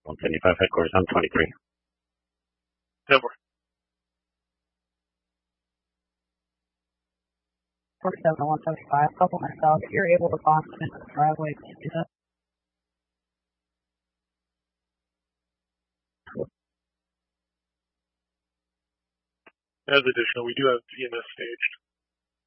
175 headquarters, I'm 23. Denver. 47 175, couple myself. If you're able to box into the driveway, please do that. As additional, we do have VMS staged.